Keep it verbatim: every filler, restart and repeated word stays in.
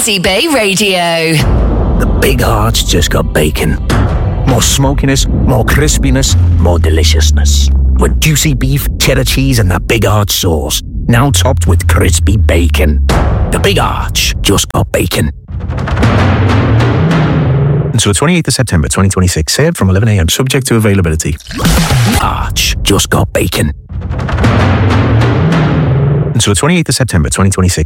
Juicy Bay Radio. The Big Arch just got bacon. More smokiness, more crispiness, more deliciousness. With juicy beef, cheddar cheese, and the Big Arch sauce. Now topped with crispy bacon. The Big Arch just got bacon. Until the twenty-eighth of September twenty twenty-six, served from eleven a.m. subject to availability. Arch just got bacon. Until the twenty-eighth of September twenty twenty-six.